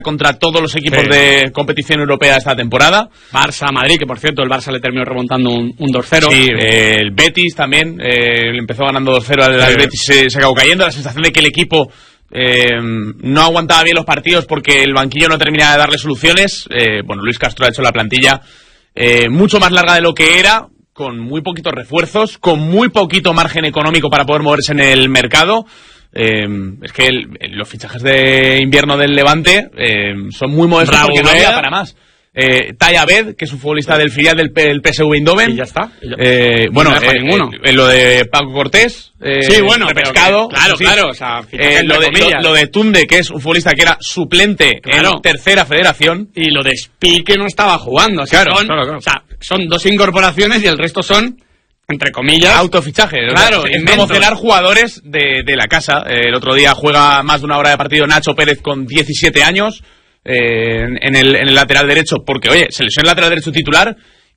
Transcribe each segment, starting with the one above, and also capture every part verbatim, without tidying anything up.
contra todos los equipos sí. de competición europea esta temporada. Barça, Madrid, que por cierto el Barça le terminó remontando un, un dos cero. Sí, eh, el Betis también, eh, empezó ganando dos cero, al, sí. al Betis se, se acabó cayendo. La sensación de que el equipo eh, no aguantaba bien los partidos porque el banquillo no terminaba de darle soluciones. Eh, bueno, Luis Castro ha hecho la plantilla eh, mucho más larga de lo que era, con muy poquitos refuerzos, con muy poquito margen económico para poder moverse en el mercado. Eh, es que el, los fichajes de invierno del Levante eh, son muy modestos Raúl porque no había para más. Eh, Tay Abed, que es un futbolista del filial del, del P S V Eindhoven. Y ya está. Y ya. Eh, bueno, eh, ninguno. Eh, lo de Paco Cortés. Eh, sí, bueno, pescado. Claro, sí. claro. O sea, eh, lo, de, lo, lo de Tunde, que es un futbolista que era suplente claro. en tercera federación. Y lo de Spi, que no estaba jugando. O sea, claro, son, claro, claro. O sea, son dos incorporaciones y el resto son, entre comillas, autofichaje. Claro, en promocionar jugadores de, de la casa. Eh, el otro día juega más de una hora de partido Nacho Pérez con diecisiete años eh, en, el, en el lateral derecho, porque oye, se lesiona el lateral derecho titular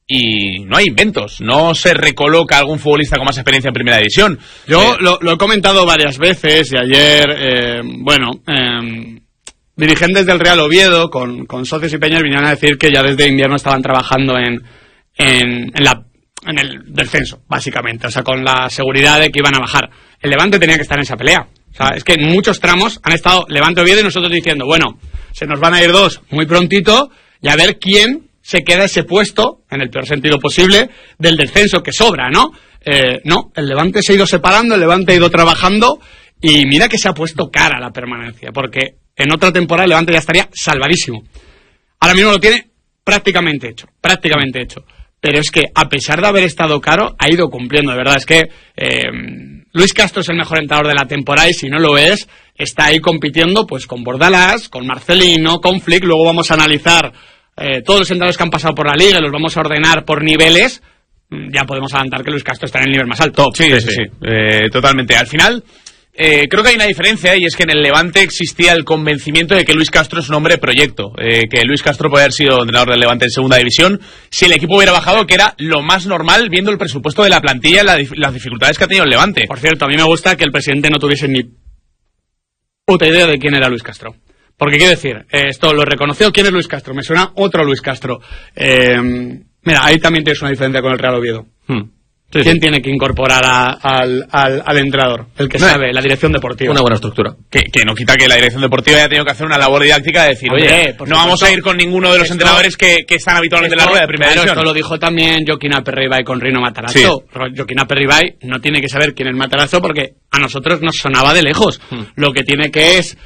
y no hay inventos, no se recoloca algún futbolista con más experiencia en primera división. Yo eh, lo, lo he comentado varias veces y ayer, eh, bueno, eh, dirigentes del Real Oviedo con, con socios y peñas vinieron a decir que ya desde invierno estaban trabajando en, en, en la en el descenso, básicamente, o sea, con la seguridad de que iban a bajar. El Levante tenía que estar en esa pelea. O sea, es que en muchos tramos han estado Levante Oviedo y nosotros diciendo, bueno, se nos van a ir dos muy prontito y a ver quién se queda ese puesto, en el peor sentido posible, del descenso que sobra, ¿no? Eh, no, el Levante se ha ido separando, el Levante ha ido trabajando y mira que se ha puesto cara a la permanencia, porque en otra temporada el Levante ya estaría salvadísimo. Ahora mismo lo tiene prácticamente hecho, prácticamente hecho. Pero es que, a pesar de haber estado caro, ha ido cumpliendo, de verdad. Es que eh, Luis Castro es el mejor entrenador de la temporada y si no lo es, está ahí compitiendo pues con Bordalás, con Marcelino, con Flick. Luego vamos a analizar eh, todos los entrenadores que han pasado por la liga y los vamos a ordenar por niveles. Ya podemos adelantar que Luis Castro está en el nivel más alto. Sí, sí, sí, sí. Eh, totalmente. Al final, eh, creo que hay una diferencia y es que en el Levante existía el convencimiento de que Luis Castro es un hombre de proyecto, eh, que Luis Castro puede haber sido entrenador del Levante en segunda división si el equipo hubiera bajado, que era lo más normal viendo el presupuesto de la plantilla y la, las dificultades que ha tenido el Levante. Por cierto, a mí me gusta que el presidente no tuviese ni puta idea de quién era Luis Castro. Porque quiero decir, eh, esto lo reconoció, ¿quién es Luis Castro? Me suena otro Luis Castro. Eh, mira, ahí también tienes una diferencia con el Real Oviedo. Hmm. Sí, ¿Quién sí. tiene que incorporar a, al, al, al entrenador? El que no, sabe, la dirección deportiva. Una buena estructura. Que, que no quita que la dirección deportiva haya tenido que hacer una labor didáctica de decir, oye, oye no vamos a ir con ninguno de los esto, entrenadores que, que están habitualmente esto, en la rueda de primera claro, división. Esto lo dijo también Joaquín Aperribay con Rino Matarazzo. Sí. Joaquín Aperribay no tiene que saber quién es Matarazzo porque a nosotros nos sonaba de lejos. Hmm. Lo que tiene que es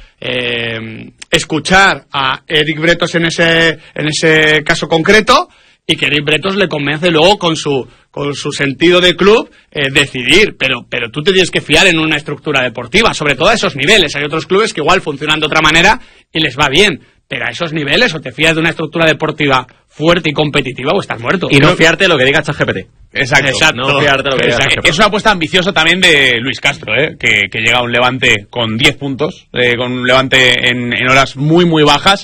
eh, escuchar a Eric Bretos en ese, en ese caso concreto y que Eric Bretos le convence luego con su con su sentido de club eh, decidir, pero pero tú te tienes que fiar en una estructura deportiva, sobre todo a esos niveles. Hay otros clubes que igual funcionan de otra manera y les va bien, pero a esos niveles o te fías de una estructura deportiva fuerte y competitiva o estás muerto. Y no fiarte de lo que diga ChatGPT. Exacto, Exacto. No fiarte de lo que diga ChatGPT. Es una apuesta ambiciosa también de Luis Castro, ¿eh? que, que llega a un Levante con diez puntos, eh, con un Levante en, en horas muy muy bajas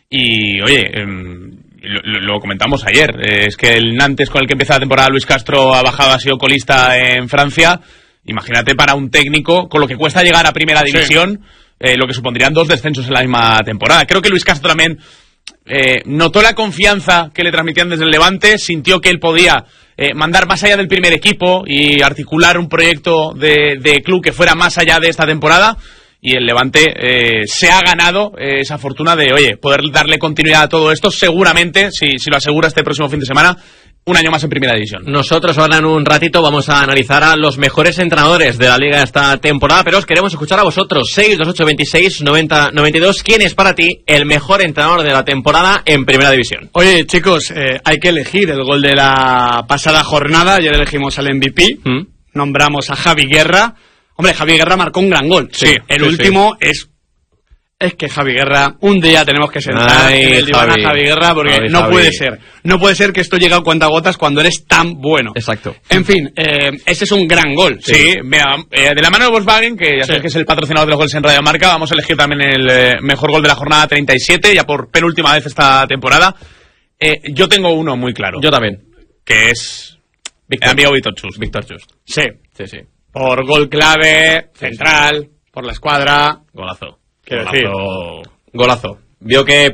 y oye... Eh, Lo, lo comentamos ayer, eh, es que el Nantes con el que empieza la temporada Luis Castro ha bajado, ha sido colista en Francia. Imagínate para un técnico, con lo que cuesta llegar a primera división, sí. eh, lo que supondrían dos descensos en la misma temporada. Creo que Luis Castro también eh, notó la confianza que le transmitían desde el Levante, sintió que él podía eh, mandar más allá del primer equipo y articular un proyecto de, de club que fuera más allá de esta temporada. Y el Levante eh, se ha ganado eh, esa fortuna de, oye, poder darle continuidad a todo esto, seguramente, si, si lo asegura este próximo fin de semana, un año más en primera división. Nosotros ahora en un ratito vamos a analizar a los mejores entrenadores de la liga esta temporada, pero os queremos escuchar a vosotros. seis dos ocho veintiséis noventa noventa y dos. ¿Quién es para ti el mejor entrenador de la temporada en primera división? Oye, chicos, eh, hay que elegir el gol de la pasada jornada. Ayer elegimos al M V P, ¿Mm? nombramos a Javi Guerra. Hombre, Javi Guerra marcó un gran gol. Sí, el sí, último sí. es... Es que Javi Guerra, un día tenemos que sentar Ay, en el diván Javi. a Javi Guerra porque Javi, no Javi. puede ser. No puede ser que esto llegue a cuentagotas cuando eres tan bueno. Exacto. En fin, eh, ese es un gran gol. Sí, sí. Mira, eh, de la mano de Volkswagen, que ya sabes sí. que es el patrocinador de los goles en Radio Marca, vamos a elegir también el eh, mejor gol de la jornada treinta y siete, ya por penúltima vez esta temporada. Eh, yo tengo uno muy claro. Yo también. Que es... Víctor. El amigo Víctor Chus. Víctor Chus. Sí. Sí, sí. Por gol clave, central, por la escuadra. Golazo. Quiero Golazo. decir... Golazo. vio que